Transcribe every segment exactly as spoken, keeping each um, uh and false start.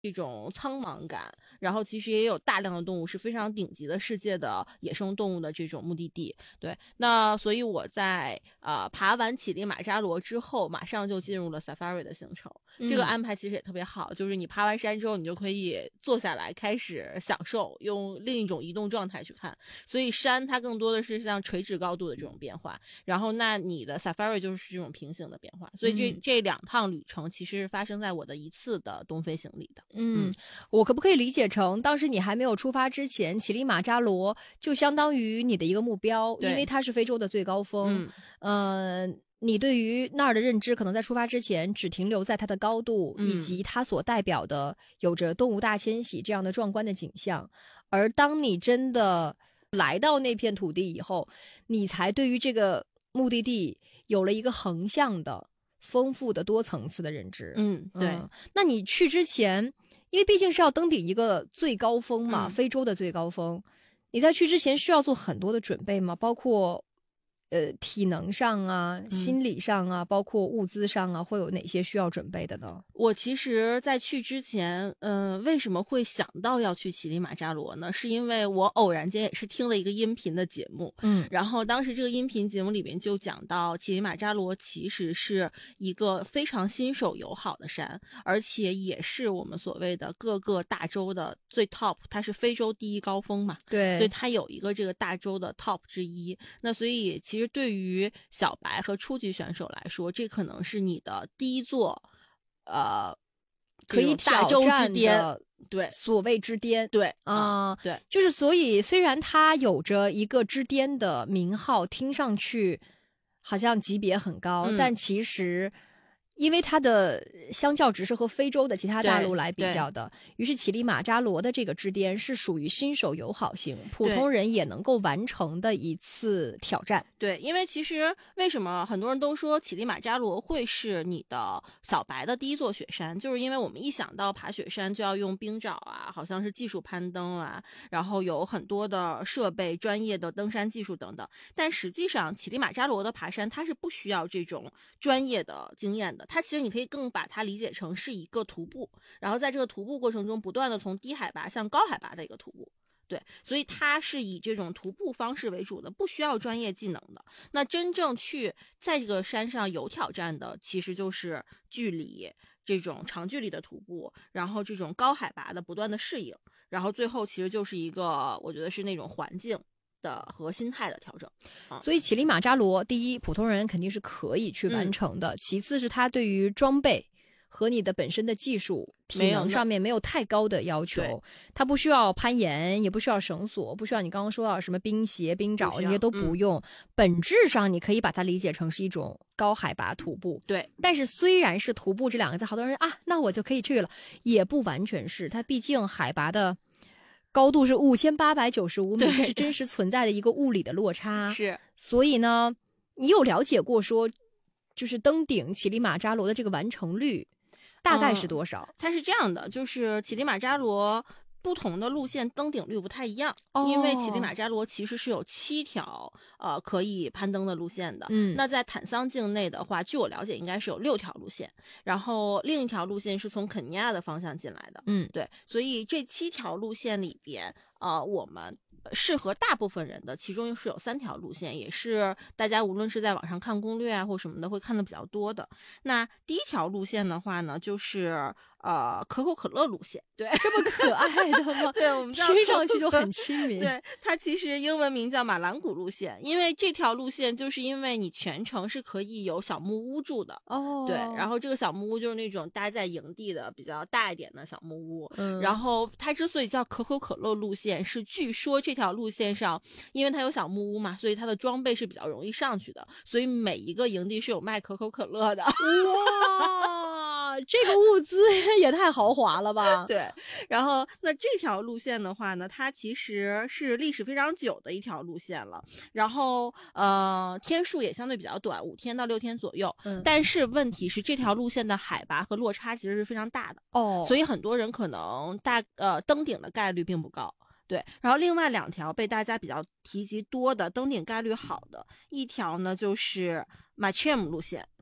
这种苍茫感，然后其实也有大量的动物是非常顶级的世界的野生动物的这种目的地。对，那所以我在呃爬完乞力马扎罗之后，马上就进入了 Safari 的行程。这个安排其实也特别好，就是你爬完山之后，你就可以坐下来开始享受，用另一种移动状态去看。所以山它更多的是像垂直高度的这种变化，然后那你的 Safari 就是这种平行的变化。所以这、嗯、这两趟旅程其实是发生在我的一次的东非行里的。 嗯，嗯我可不可以理解成，当时你还没有出发之前，乞力马扎罗就相当于你的一个目标，因为它是非洲的最高峰。嗯、呃，你对于那儿的认知可能在出发之前只停留在它的高度、嗯、以及它所代表的有着动物大迁徙这样的壮观的景象，而当你真的来到那片土地以后，你才对于这个目的地有了一个横向的丰富的多层次的认知。 嗯，对、嗯。 那你去之前，因为毕竟是要登顶一个最高峰嘛、嗯，非洲的最高峰，你在去之前需要做很多的准备吗？包括呃体能上啊、心理上啊、嗯，包括物资上啊，会有哪些需要准备的呢？ 我其实在去之前，嗯、呃，为什么会想到要去乞力马扎罗呢？是因为我偶然间也是听了一个音频的节目，嗯，然后当时这个音频节目里面就讲到乞力马扎罗其实是一个非常新手友好的山，而且也是我们所谓的各个大洲的最 top， 它是非洲第一高峰嘛， 对， 所以它有一个这个大洲的 top 之一。那所以其实对于小白和初级选手来说，这可能是你的第一座。呃， 可以挑战的， 对， 所谓之巅， 对啊、 嗯，对， 就是所以虽然它有着一个之巅的名号，听上去好像级别很高，嗯、但其实因为它的相较值是和非洲的其他大陆来比较的，于是乞力马扎罗的这个之巅是属于新手友好型，普通人也能够完成的一次挑战。 对，因为其实为什么很多人都说乞力马扎罗会是你的小白的第一座雪山，就是因为我们一想到爬雪山就要用冰爪啊，好像是技术攀登啊，然后有很多的设备、专业的登山技术等等。但实际上乞力马扎罗的爬山它是不需要这种专业的经验的，它其实你可以更把它理解成是一个徒步，然后在这个徒步过程中不断的从低海拔向高海拔的一个徒步。对，所以它是以这种徒步方式为主的，不需要专业技能的。那真正去在这个山上有挑战的，其实就是距离这种长距离的徒步，然后这种高海拔的不断的适应，然后最后其实就是一个，我觉得是那种环境的和心态的调整。 啊、所以乞力马扎罗，第一，普通人肯定是可以去完成的；嗯、其次是它对于装备和你的本身的技术体能上面没有太高的要求，它不需要攀岩，也不需要绳索，不需要你刚刚说到什么冰鞋、冰爪这些都不用、嗯、本质上你可以把它理解成是一种高海拔徒步。 对， 但是虽然是徒步这两个字，好多人啊，那我就可以去了，也不完全是，它毕竟海拔的高度是五千八百九十五米，这是真实存在的一个物理的落差。 是， 所以呢，你有了解过说就是登顶乞力马扎罗的这个完成率大概是多少、 嗯、它是这样的，就是乞力马扎罗不同的路线登顶率不太一样、哦、因为乞力马扎罗其实是有七条呃可以攀登的路线的。嗯，那在坦桑境内的话，据我了解应该是有六条路线，然后另一条路线是从肯尼亚的方向进来的。嗯，对，所以这七条路线里边呃我们适合大部分人的其中是有三条路线，也是大家无论是在网上看攻略啊或什么的会看的比较多的。那第一条路线的话呢，就是呃可口可乐路线。对， 这么可爱的吗？ 对，我们听上去就很亲民。 对，它其实英文名叫马兰谷路线，因为这条路线就是因为你全程是可以有小木屋住的。哦，对，然后这个小木屋就是那种搭在营地的比较大一点的小木屋。嗯，然后它之所以叫可口可乐路线，是据说这条路线上因为它有小木屋嘛，所以它的装备是比较容易上去的，所以每一个营地是有卖可口可乐的。 哇，这个物资也太豪华了吧。 对，然后那这条路线的话呢，它其实是历史非常久的一条路线了，然后呃天数也相对比较短，五天到六天左右。嗯，但是问题是这条路线的海拔和落差其实是非常大的。哦，所以很多人可能大呃登顶的概率并不高。对，然后另外两条被大家比较提及多的登顶概率好的一条呢，就是 Machem 路线。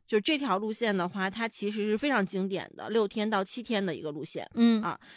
就这条路线的话，它其实是非常经典的，六天到七天的一个路线。 嗯啊，